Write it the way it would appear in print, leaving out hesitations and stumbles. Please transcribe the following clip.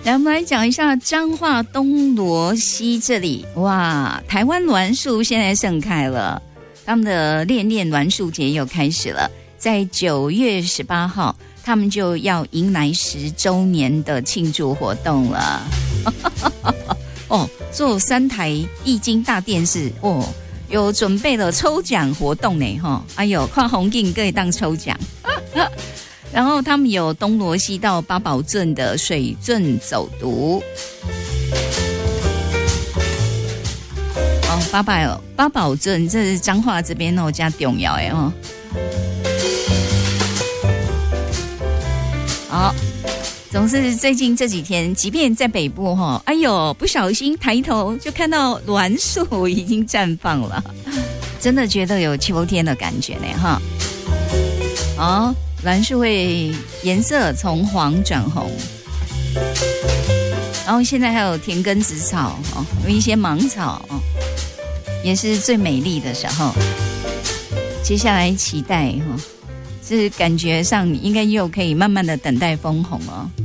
来，我们来讲一下彰化东螺溪这里，哇，台湾栾树现在盛开了，他们的恋恋栾树节又开始了，在9月18号，他们就要迎来10周年的庆祝活动了。哦，做3台液晶大电视哦，有准备了抽奖活动呢哈，哎呦，看红景可以当抽奖。然后他们有东螺溪到八宝镇的水圳走读。哦，八宝镇这是彰化这边哦，加重要的哦。好，总是最近这几天，即便在北部哈，哎呦，不小心抬头就看到栾树已经绽放了，真的觉得有秋天的感觉呢哈。好。栾树会颜色从黄转红，然后现在还有田根子草哦，有一些芒草哦，也是最美丽的时候。接下来期待哈，是感觉上应该又可以慢慢的等待枫红哦。